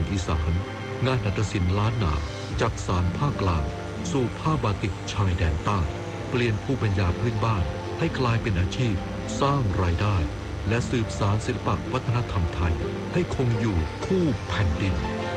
อีสานงานนาฏศิลป์ล้านนาจากสานภาคกลางสู่ผ้าบาติกชายแดนใต้เปลี่ยนภูมิปัญญาพื้นบ้านให้กลายเป็นอาชีพสร้างรายได้และสืบสานศิลปวัฒนธรรมไทยให้คงอยู่คู่แผ่นดิน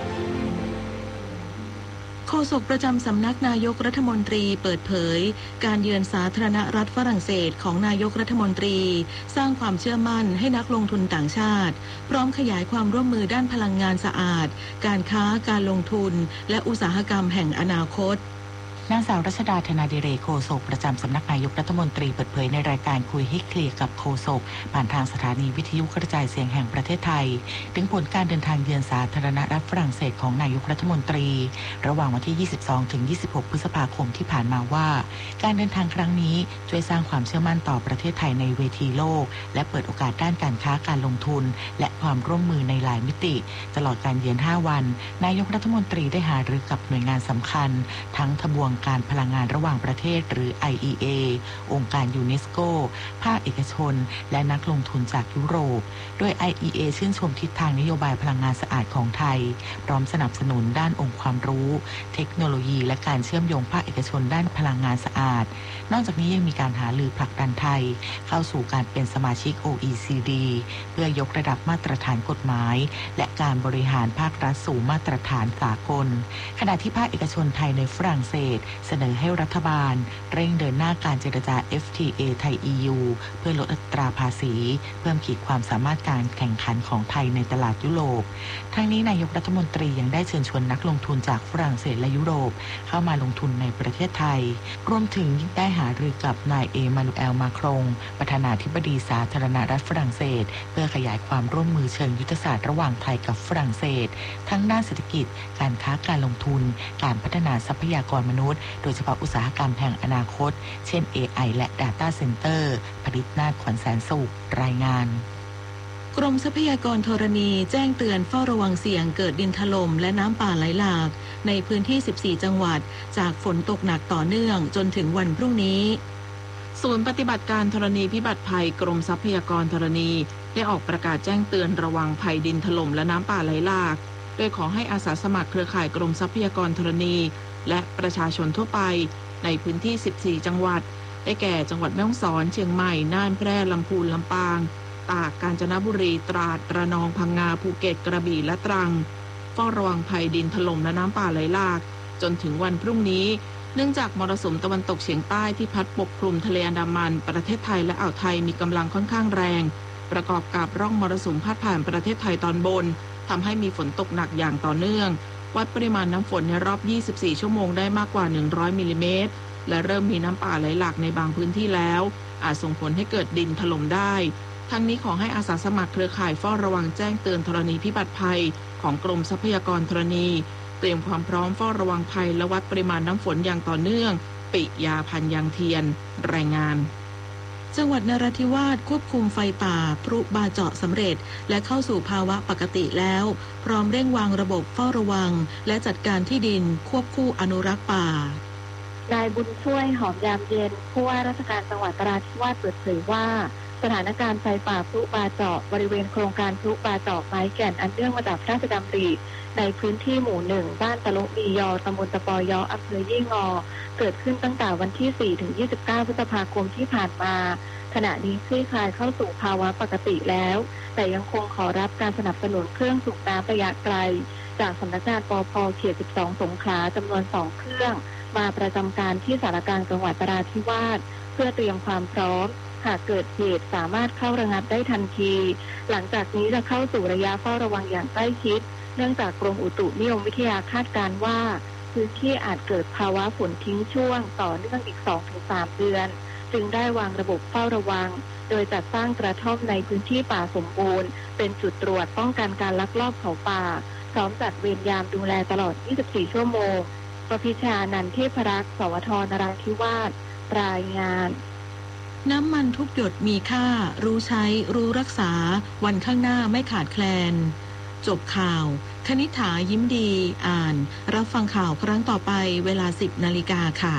โฆษกประจำสำนักนายกรัฐมนตรีเปิดเผยการเยือนสาธารณรัฐฝรั่งเศสของนายกรัฐมนตรีสร้างความเชื่อมั่นให้นักลงทุนต่างชาติพร้อมขยายความร่วมมือด้านพลังงานสะอาดการค้าการลงทุนและอุตสาหกรรมแห่งอนาคตนางสาวรัชดาธนาดิเรกโฆษกประจำสำนักนายกรัฐมนตรีเปิดเผยในรายการคุยให้เคลียร์กับโฆษกผ่านทางสถานีวิทยุกระจายเสียงแห่งประเทศไทยถึงผลการเดินทางเยือนสาธารณรัฐฝรั่งเศสของนายกรัฐมนตรีระหว่างวันที่ 22 ถึง 26 พฤษภาคมที่ผ่านมาว่าการเดินทางครั้งนี้ช่วยสร้างความเชื่อมั่นต่อประเทศไทยในเวทีโลกและเปิดโอกาสด้านการค้าการลงทุนและความร่วมมือในหลายมิติตลอดการเยือน 5 วันนายกรัฐมนตรีได้หารือกับหน่วยงานสำคัญทั้งทบวงการพลังงานระหว่างประเทศหรือ IEA องค์การยูเนสโกภาคเอกชนและนักลงทุนจากยุโรปโดย IEA ชื่นชมทิศทางนโยบายพลังงานสะอาดของไทยพร้อมสนับสนุนด้านองค์ความรู้เทคโนโลยีและการเชื่อมโยงภาคเอกชนด้านพลังงานสะอาดนอกจากนี้ยังมีการหารือผลักดันไทยเข้าสู่การเป็นสมาชิก OECD เพื่อยกระดับมาตรฐานกฎหมายและการบริหารภาครัฐสู่มาตรฐานสากลขณะที่ภาคเอกชนไทยในฝรั่งเศสเสนอให้รัฐบาลเร่งเดินหน้าการเจรจา FTA ไทย EU เพื่อลดอัตราภาษีเพิ่มขีดความสามารถการแข่งขันของไทยในตลาดยุโรปทั้งนี้นายกรัฐมนตรียังได้เชิญชวนนักลงทุนจากฝรั่งเศสและยุโรปเข้ามาลงทุนในประเทศไทยรวมถึงได้หารือกับนายเอมานูเอลมาครงประธานาธิบดีสาธารณรัฐฝรั่งเศสเพื่อขยายความร่วมมือเชิงยุทธศาสตร์ระหว่างไทยกับฝรั่งเศสทั้งด้านเศรษฐกิจการค้าการลงทุนการพัฒนาทรัพยากรมนุษย์โดยเฉพาะอุตสาหกรรมแห่งอนาคตเช่น AI และ Data Center ผลิตนาถขวัญแสนสุขรายงานกรมทรัพยากรธรณีแจ้งเตือนเฝ้าระวังเสี่ยงเกิดดินถล่มและน้ำป่าไหลหลากในพื้นที่ 14 จังหวัดจากฝนตกหนักต่อเนื่องจนถึงวันพรุ่งนี้ศูนย์ปฏิบัติการธรณีพิบัติภัยกรมทรัพยากรธรณีได้ออกประกาศแจ้งเตือนระวังภัยดินถล่มและน้ำป่าไหลหลากโดยขอให้อาสาสมัครเครือข่ายกรมทรัพยากรธรณีและประชาชนทั่วไปในพื้นที่ 14 จังหวัดได้แก่จังหวัดแม่ฮ่องสอนเชียงใหม่น่านแพร่ลำพูนลำปางตากกาญจนบุรีตราดระนองพังงาภูเก็ตกระบี่และตรังเฝ้าระวังภัยดินถล่มและน้ำป่าไหลหลากจนถึงวันพรุ่งนี้เนื่องจากมรสุมตะวันตกเฉียงใต้ที่พัดปกคลุมทะเลอันดามันประเทศไทยและอ่าวไทยมีกำลังค่อนข้างแรงประกอบกับร่องมรสุมพาดผ่านประเทศไทยตอนบนทำให้มีฝนตกหนักอย่างต่อเนื่องวัดปริมาณน้ำฝนในรอบ 24 ชั่วโมงได้มากกว่า 100 มิลลิเมตรและเริ่มมีน้ำป่าไหลหลากในบางพื้นที่แล้วอาจส่งผลให้เกิดดินถล่มได้ทั้งนี้ขอให้อาสาสมัครเครือข่ายเฝ้าระวังแจ้งเตือนธรณีพิบัติภัยของกรมทรัพยากรธรณีเตรียมความพร้อมเฝ้าระวังภัยและวัดปริมาณน้ำฝนอย่างต่อเนื่องปิยาพันธ์ยังเทียนรายงานจังหวัดนราธิวาสควบคุมไฟป่าพรุบาเจาะสำเร็จและเข้าสู่ภาวะปกติแล้วพร้อมเร่งวางระบบเฝ้าระวังและจัดการที่ดินควบคู่อนุรักษ์ป่านายบุญช่วยหอมยามเย็นผู้ว่าราชการจังหวัดนราธิวาสเปิดเผยว่าสถานการณ์ไฟป่าพรุบาเจาะบริเวณโครงการพรุบาเจาะไม้แก่นอันเนื่องมาจากพระราชดำริในพื้นที่หมู่ 1บ้านตะลุมียอตำบลตะปอยออำเภอยี่งอเกิดขึ้นตั้งแต่วันที่ 4 ถึง 29 พฤษภาคมที่ผ่านมาขณะนี้คลี่คลายเข้าสู่ภาวะปกติแล้วแต่ยังคงขอรับการสนับสนุนเครื่องสูบน้ำระยะไกลจากสำนักงานปภ.เขต 12 สงขลาจำนวน 2 เครื่องมาประจำการที่สารกลางจังหวัดนราธิวาสเพื่อเตรียมความพร้อมหากเกิดเหตุสามารถเข้าระงับได้ทันทีหลังจากนี้จะเข้าสู่ระยะเฝ้าระวังอย่างใกล้ชิดเนื่องจากกรมอุตุนิยมวิทยาคาดการณ์ว่าพื้นที่อาจเกิดภาวะฝนทิ้งช่วงต่อเนื่องอีก 2-3 เดือนจึงได้วางระบบเฝ้าระวังโดยจัดสร้างกระท่อมในพื้นที่ป่าสมบูรณ์เป็นจุดตรวจป้องกันการลักลอบเผาป่าพร้อมจัดเวรยามดูแลตลอด 24 ชั่วโมงประพิชานันท์เทพรักษ์ สวท นราธิวาสรายงานน้ำมันทุกหยดมีค่ารู้ใช้รู้รักษาวันข้างหน้าไม่ขาดแคลนจบข่าวคณิษฐายิ้มดีอ่านรับฟังข่าวครั้งต่อไปเวลา 10 นาฬิกาค่ะ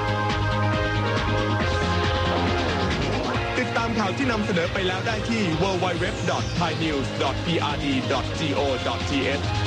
ติดตามข่าวที่นำเสนอไปแล้วได้ที่ www.thainews.prd.go.th